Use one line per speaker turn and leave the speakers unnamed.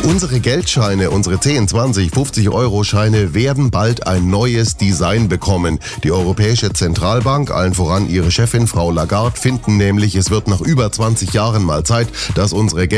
Unsere Geldscheine, unsere 10, 20, 50-Euro-Scheine werden bald ein neues Design bekommen. Die Europäische Zentralbank, allen voran ihre Chefin Frau Lagarde, finden nämlich, es wird nach über 20 Jahren mal Zeit, dass unsere